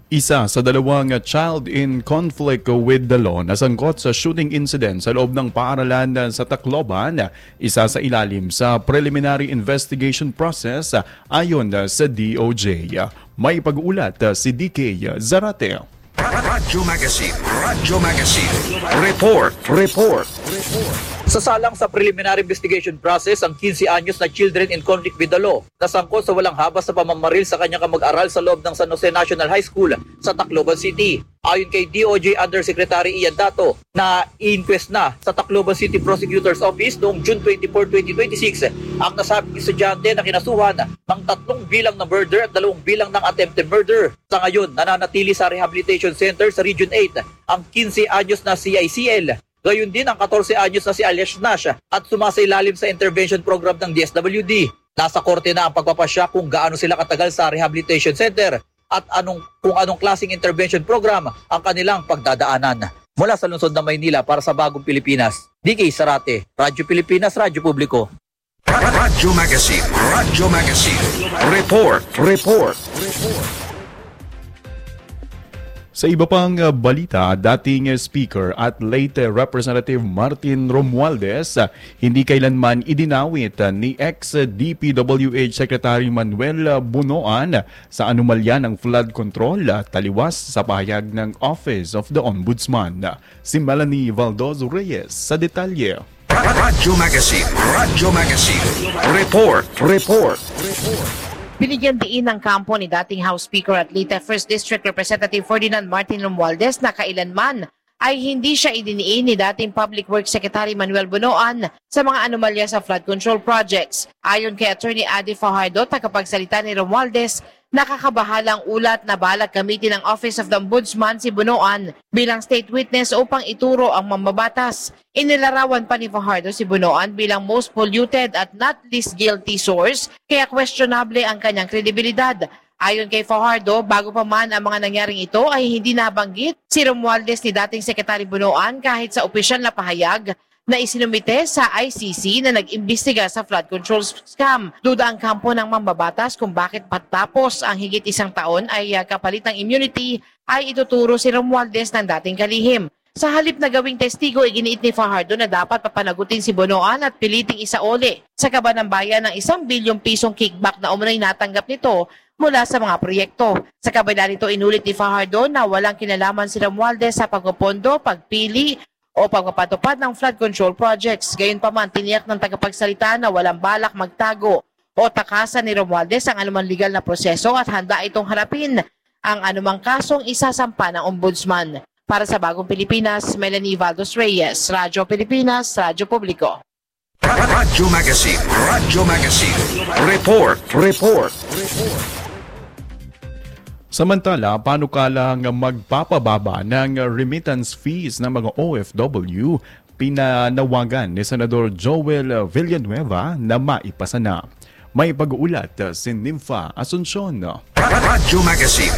Isa sa dalawang child in conflict with the law na sangkot sa shooting incident sa loob ng paaralan sa Tacloban, isa sa ilalim sa preliminary investigation process ayon sa DOJ. May pag-uulat si DK Zarate. Radyo Magazine. Report. Sasalang sa preliminary investigation process ang 15 anyos na children in conflict with the law na sangkot sa walang habas na pamamaril sa kanyang kamag-aral sa loob ng San Jose National High School sa Tacloban City. Ayon kay DOJ Undersecretary Ian Dato na i-inquest na sa Tacloban City Prosecutor's Office noong June 24, 2026 ang nasabing estudyante na kinasuhan ng 3 bilang na murder at 2 bilang ng attempted murder. Sa ngayon, nananatili sa Rehabilitation Center sa Region 8 ang 15 anyos na CICL. Gayon din ang 14 anyos na si Alias Nash at sumasailalim sa intervention program ng DSWD. Nasa korte na ang pagpapasya kung gaano sila katagal sa rehabilitation center at kung anong klaseng intervention program ang kanilang pagdadaanan. Mula sa lungsod ng Maynila para sa Bagong Pilipinas, DK Zarate, Radyo Pilipinas, Radyo Publiko. Radyo Magazine. Report. Sa iba pang balita, dating Speaker at late Representative Martin Romualdez hindi kailanman idinawit ni ex-DPWH Secretary Manuel Bunoan sa anomalya ng flood control taliwas sa pahayag ng Office of the Ombudsman. Si Melanie Valdoz Reyes sa detalye. Radyo Magazine. Report. Binigyan diin ng kampo ni dating House Speaker at late 1st District Representative Ferdinand Martin Romualdez na kailanman ay hindi siya idiniin ni dating Public Works Secretary Manuel Bunoan sa mga anomalya sa flood control projects. Ayon kay Attorney Adi Fajardo, tagapagsalita ni Romualdez, nakakabahalang ulat na balak gamitin ng Office of the Ombudsman si Bunoan bilang state witness upang ituro ang mambabatas. Inilarawan pa ni Fajardo si Bunoan bilang most polluted at not least guilty source, kaya questionable ang kanyang kredibilidad. Ayon kay Fajardo, bago pa man ang mga nangyaring ito ay hindi nabanggit si Romualdez ni dating Secretary Bunoan kahit sa opisyal na pahayag na isinumite sa ICC na nag-imbestiga sa flood control scam. Duda ang kampo ng mambabatas kung bakit patapos ang higit 1 taon ay kapalit ng immunity ay ituturo si Romualdez ng dating kalihim. Sa halip na gawing testigo, iginiit ni Fajardo na dapat papanagutin si Bunoan at piliting isaoli sa kaba ng bayan ng 1 bilyong pisong kickback na umunoy natanggap nito mula sa mga proyekto. Sa kabila nito, inulit ni Fajardo na walang kinalaman si Romualdez sa pagpopondo, pagpili o pagpapatupad ng flood control projects. Gayunpaman, tiniyak ng tagapagsalita na walang balak magtago o takasan ni Romualdez ang anumang legal na proseso at handa itong harapin ang anumang kasong isasampa ng Ombudsman. Para sa Bagong Pilipinas, Melanie Valdos Reyes, Radyo Pilipinas, Radyo Publiko. Radyo Magazine. Report. Samantala, panukalang magpapababa ng remittance fees ng mga OFW, pinanawagan ni Senador Joel Villanueva na maipasa na. May pag-uulat si Nympha Asuncion. Radyo Magazine.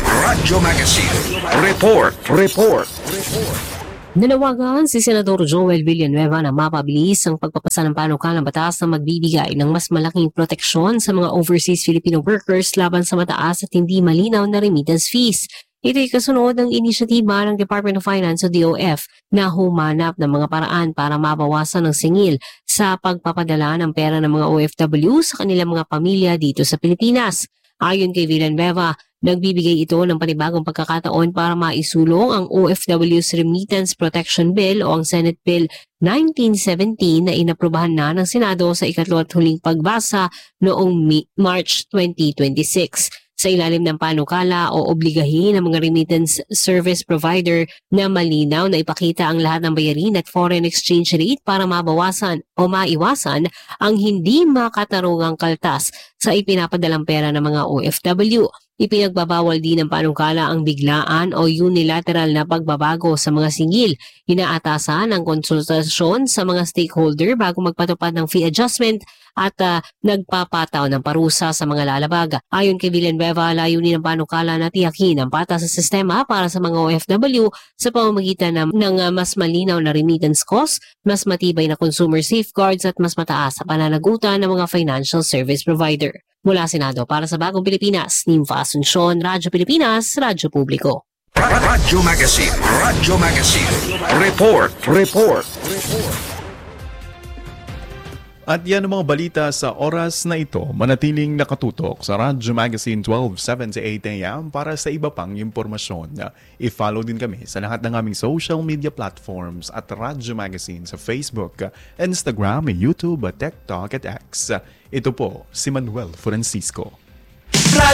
Report. Nanawagan si Senador Joel Villanueva na mapabilis ang pagpapasa ng panukalang batas na magbibigay ng mas malaking proteksyon sa mga overseas Filipino workers laban sa mataas at hindi malinaw na remittance fees. Ito'y kasunod ng inisyatiba ng Department of Finance o DOF na humanap ng mga paraan para mabawasan ng singil sa pagpapadala ng pera ng mga OFW sa kanilang mga pamilya dito sa Pilipinas. Ayon kay Villanueva, nagbibigay ito ng panibagong pagkakataon para maisulong ang OFW's Remittance Protection Bill o ang Senate Bill 1917 na inaprubahan na ng Senado sa ikatlo at huling pagbasa noong March 2026. Sa ilalim ng panukala o obligahin ng mga remittance service provider na malinaw na ipakita ang lahat ng bayarin at foreign exchange rate para mabawasan o maiwasan ang hindi makatarungang kaltas sa ipinapadalang pera ng mga OFW. Ipinagbabawal din ng panukala ang biglaan o unilateral na pagbabago sa mga singil. Inaatasan ang konsultasyon sa mga stakeholder bago magpatupad ng fee adjustment at nagpapataw ng parusa sa mga lalabag. Ayon kay Villanueva, layunin ng panukala na tiyakin ang patas sa sistema para sa mga OFW sa pamamagitan ng mas malinaw na remittance cost, mas matibay na consumer safeguards at mas mataas sa pananagutan ng mga financial service provider. Mula Senado para sa Bagong Pilipinas, Nimfa Asuncion, Radyo Pilipinas, Radyo Publiko. Radyo Magazine. Radyo Magazine. Report. At yan ang mga balita sa oras na ito. Manatiling nakatutok sa Radyo Magazine 12:07 to 8 a.m. para sa iba pang impormasyon. I-follow din kami sa lahat ng aming social media platforms at Radyo Magazine sa Facebook, Instagram, YouTube, TikTok at X. Ito po si Manuel Francisco.